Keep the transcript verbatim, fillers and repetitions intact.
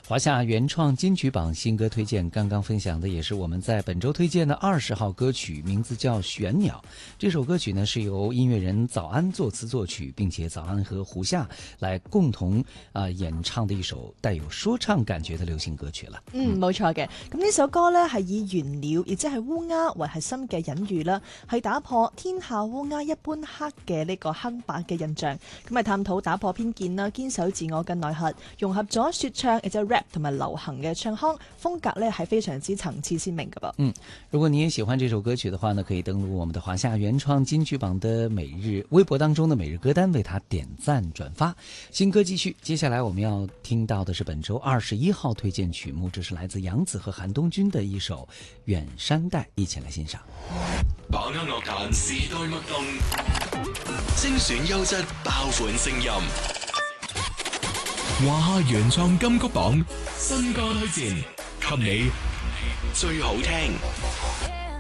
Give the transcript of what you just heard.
华夏原创金曲榜新歌推荐，刚刚分享的也是我们在本周推荐的二十号歌曲，名字叫《玄鸟》。这首歌曲呢是由音乐人早安作词作曲，并且早安和胡夏来共同啊、呃、演唱的一首帶有說唱感覺的流行歌曲啦。 嗯，冇錯嘅。咁呢首歌呢係以玄鳥，亦即係烏鴉為核心嘅隱喻啦，係打破天下烏鴉一般黑嘅呢個黑白嘅印象，咁係探討打破偏見啦，堅守自我嘅內核，融合咗說唱，亦即係 rap 同埋流行嘅唱腔風格呢係非常之層次鮮明嘅噃。 嗯，如果你也喜歡這首歌曲的話呢，可以登錄我們的華夏原創金曲榜的每日微博當中的每日歌單，為它點讚轉發。新歌繼續，接下來我們要聽到的是本周二十一號推薦曲目，這是來自楊子和韓東君的一首《遠山黛》，一起來欣賞。 把握樂壇時代脈動，精選優質爆款聲音。華夏原創金曲榜新歌推薦，給你最好聽。